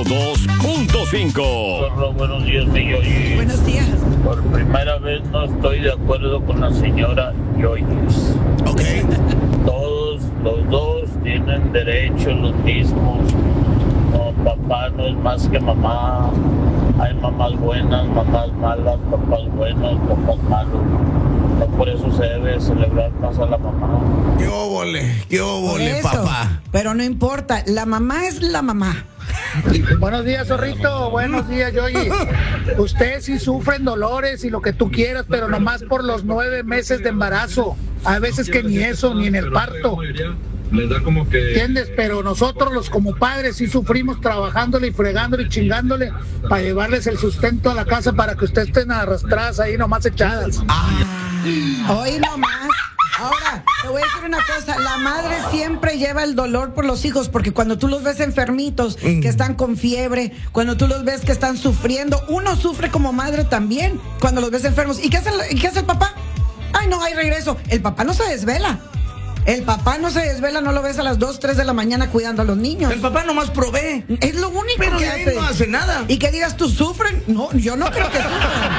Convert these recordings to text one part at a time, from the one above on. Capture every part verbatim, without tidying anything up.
ciento dos punto cinco. Hola, buenos días, mi Yoyi. Buenos días. Por primera vez no estoy de acuerdo con la señora Yoyi. Ok. Todos los dos tienen derechos los mismos. No, papá no es más que mamá. Hay mamás buenas, mamás malas, papás buenos, papás malos. No por eso se debe celebrar más a la mamá. ¡Qué óvole! ¡Qué óvole, Eso. papá! Pero no importa, la mamá es la mamá. Buenos días, zorrito. Buenos días, Yoyi. Ustedes sí sufren dolores y lo que tú quieras, pero nomás por los nueve meses de embarazo. Hay veces que ni eso, ni en el parto. Les da como que... ¿Entiendes? Pero nosotros los como padres sí sufrimos trabajándole y fregándole y chingándole para llevarles el sustento a la casa para que ustedes estén arrastradas ahí nomás echadas. Hoy nomás. Ahora, te voy a decir una cosa, la madre siempre lleva el dolor por los hijos, porque cuando tú los ves enfermitos, Mm. que están con fiebre, cuando tú los ves que están sufriendo, uno sufre como madre también, cuando los ves enfermos. ¿Y qué hace el, qué hace el papá? Ay, no, hay regreso. El papá no se desvela. El papá no se desvela, no lo ves a las dos, tres de la mañana cuidando a los niños. El papá nomás provee. Es lo único Pero que de ahí hace. no hace nada. Y que digas, ¿tú sufren? No, yo no creo que sufran.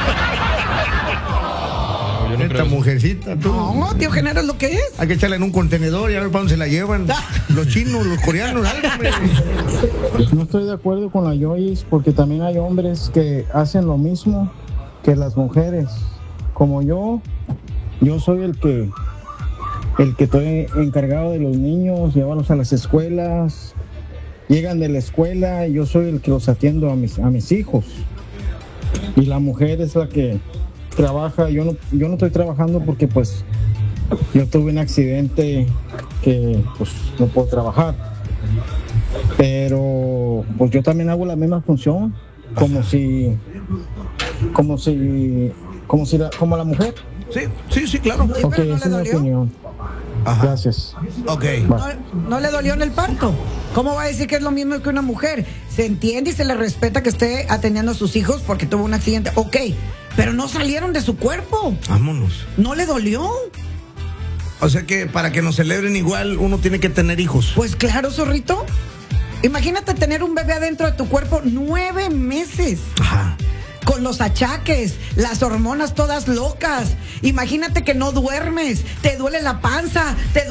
Esta mujercita, tú. No, tío Genaro, es lo que es. Hay que echarla en un contenedor y a ver para dónde se la llevan. Los chinos, los coreanos, algo, hombre. No estoy de acuerdo con la Yoyis porque también hay hombres que hacen lo mismo que las mujeres. Como yo, yo soy el que el que estoy encargado de los niños, llevarlos a las escuelas, llegan de la escuela y yo soy el que los atiendo a mis a mis hijos. Y la mujer es la que trabaja. Yo no yo no estoy trabajando porque pues yo tuve un accidente que pues no puedo trabajar. Pero pues yo también hago la misma función, como si como si como si la, como la mujer. Sí, sí, sí, claro. Sí, Ok, pero no esa le es mi dolió. opinión. Ajá. Gracias. Ok. No, no le dolió en el parto. ¿Cómo va a decir que es lo mismo que una mujer? Se entiende y se le respeta que esté atendiendo a sus hijos porque tuvo un accidente. Ok, pero no salieron de su cuerpo. Vámonos. ¿No le dolió? O sea que para que nos celebren igual, uno tiene que tener hijos. Pues claro, zorrito. Imagínate tener un bebé adentro de tu cuerpo nueve meses. Ajá. Con los achaques, las hormonas todas locas. Imagínate que no duermes, te duele la panza, te